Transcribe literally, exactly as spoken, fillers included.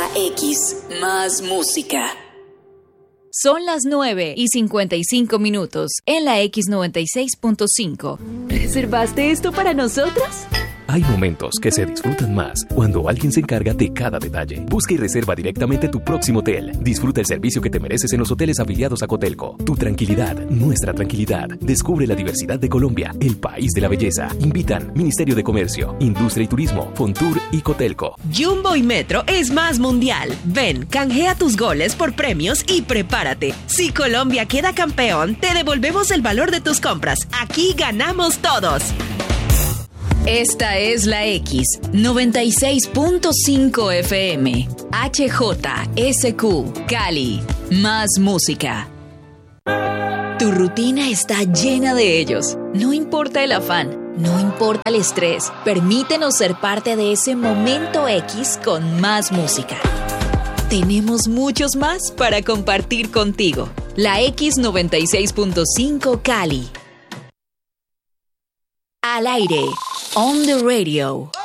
X, más música. Son las nueve y cincuenta y cinco minutos en la X noventa y seis punto cinco. ¿Reservaste esto para nosotros? Hay momentos que se disfrutan más cuando alguien se encarga de cada detalle. Busca y reserva directamente tu próximo hotel. Disfruta el servicio que te mereces en los hoteles afiliados a Cotelco. Tu tranquilidad, nuestra tranquilidad. Descubre la diversidad de Colombia, el país de la belleza. Invitan Ministerio de Comercio, Industria y Turismo, Fontur y Cotelco. Jumbo y Metro es más mundial. Ven, canjea tus goles por premios y prepárate. Si Colombia queda campeón, te devolvemos el valor de tus compras. Aquí ganamos todos. Esta es la X noventa y seis punto cinco F M, H J S Q, Cali, más música. Tu rutina está llena de ellos. No importa el afán, no importa el estrés. Permítenos ser parte de ese momento X con más música. Tenemos muchos más para compartir contigo. La X noventa y seis punto cinco Cali. Al aire, on the radio.